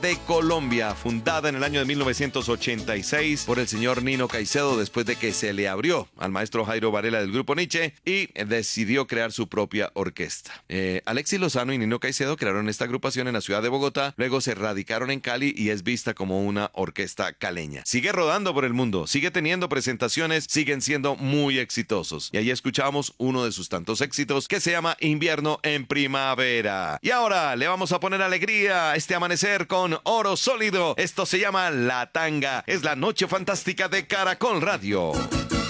de Colombia, fundada en el año de 1986 por el señor Nino Caicedo después de que se le abrió al maestro Jairo Varela del grupo Nietzsche y decidió crear su propia orquesta. Alexis Lozano y Nino Caicedo crearon esta agrupación en la ciudad de Bogotá, luego se radicaron en Cali y es vista como una orquesta caleña. Sigue rodando por el mundo, sigue teniendo presentaciones, siguen siendo muy exitosos. Y ahí escuchamos uno de sus tantos éxitos que se llama Invierno en Primavera. Y ahora le vamos a poner alegría a este amanecer con Oro Sólido. Esto se llama La Tanga. Es la noche fantástica de Caracol Radio.